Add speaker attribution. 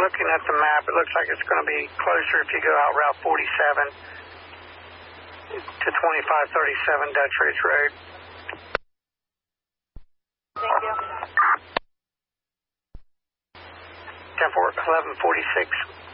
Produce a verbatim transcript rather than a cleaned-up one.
Speaker 1: looking at the map, it looks like it's going to be closer if you go out Route forty-seven to twenty-five thirty-seven Dutch Ridge Road.
Speaker 2: Thank you.
Speaker 1: ten four eleven forty-six.